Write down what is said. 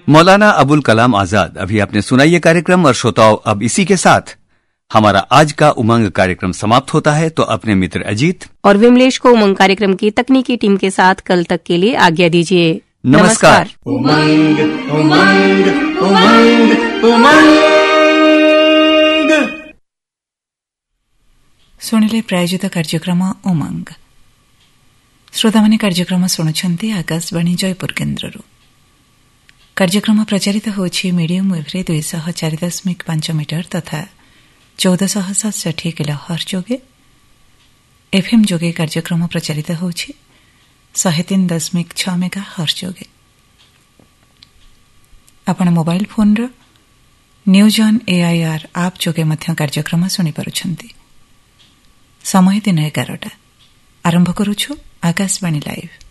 मौलाना अबुल कलाम आजाद। अभी आपने सुना ये कार्यक्रम और श्रोताओं, अब इसी के साथ हमारा आज का उमंग कार्यक्रम समाप्त होता है। तो अपने मित्र अजीत और विमलेश को उमंग कार्यक्रम की तकनीकी टीम के साथ कल तक के लिए आज्ञा दीजिए। नमस्कार। उमंग उमंग उमंग उमंग ଶୁଣିଲେ ପ୍ରାୟୋଜିତ କାର୍ଯ୍ୟକ୍ରମ ଉମଙ୍ଗ। ଶ୍ରୋତାମାନେ କାର୍ଯ୍ୟକ୍ରମ ଶୁଣୁଛନ୍ତି ଆକାଶବାଣୀ ଜୟପୁର କେନ୍ଦ୍ରରୁ। କାର୍ଯ୍ୟକ୍ରମ ପ୍ରଚାରିତ ହେଉଛି ମିଡିୟମ୍ ୱେଭ୍ରେ 204.5 ମିଟର ତଥା 1467 କିଲୋ ହର୍ଟ୍ଜ ଯୋଗେ। ଏଫ୍ଏମ୍ ଯୋଗେ କାର୍ଯ୍ୟକ୍ରମ ପ୍ରଚାରିତ ହେଉଛି 103.6 ମେଗା ହର୍ଟ୍ଜ ଯୋଗେ। ଆପଣ ମୋବାଇଲ ଫୋନ୍ର ନ୍ୟୁଜ୍ ଅନ୍ AIR ଆପ୍ ଯୋଗେ ମଧ୍ୟ କାର୍ଯ୍ୟକ୍ରମ ଶୁଣିପାରୁଛନ୍ତି। ସମୟ ଦିନ 11ଟା। ଆରମ୍ଭ କରୁଛୁ ଆକାଶବାଣୀ ଲାଇଭ୍।